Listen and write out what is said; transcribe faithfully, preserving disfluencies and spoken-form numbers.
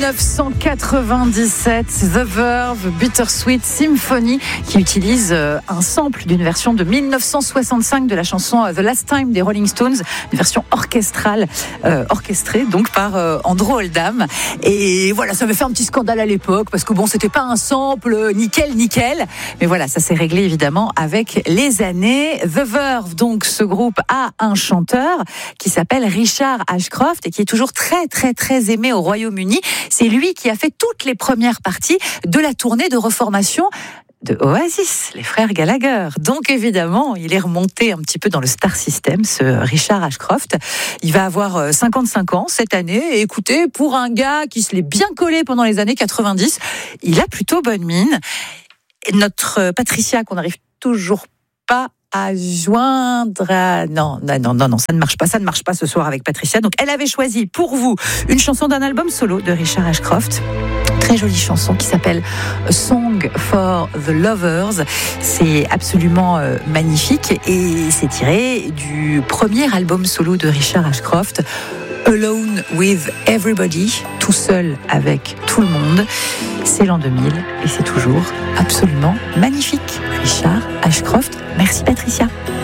neuf cent quatre-vingt-dix-sept, The Verve, Bittersweet Symphony, qui utilise un sample d'une version de mille neuf cent soixante-cinq de la chanson The Last Time des Rolling Stones, une version orchestrale, euh, orchestrée donc par euh, Andrew Oldham. Et voilà, ça avait fait un petit scandale à l'époque, parce que bon, c'était pas un sample nickel, nickel. Mais voilà, ça s'est réglé évidemment avec les années. The Verve, donc, ce groupe a un chanteur qui s'appelle Richard Ashcroft et qui est toujours très, très, très aimé au Royaume-Uni. C'est lui qui a fait toutes les premières parties de la tournée de reformation de Oasis, les frères Gallagher. Donc évidemment, il est remonté un petit peu dans le star system, ce Richard Ashcroft. Il va avoir cinquante-cinq ans cette année. Et écoutez, pour un gars qui se l'est bien collé pendant les années quatre-vingt-dix, il a plutôt bonne mine. Et notre Patricia, qu'on n'arrive toujours pas à joindre à... Non, non, non, non, ça ne marche pas, ça ne marche pas ce soir avec Patricia. Donc elle avait choisi pour vous une chanson d'un album solo de Richard Ashcroft. Très jolie chanson qui s'appelle A Song for the Lovers. C'est absolument euh, magnifique et c'est tiré du premier album solo de Richard Ashcroft, Alone with Everybody, tout seul avec tout le monde. C'est l'an deux mille et c'est toujours absolument magnifique. Richard Ashcroft, merci Patricia.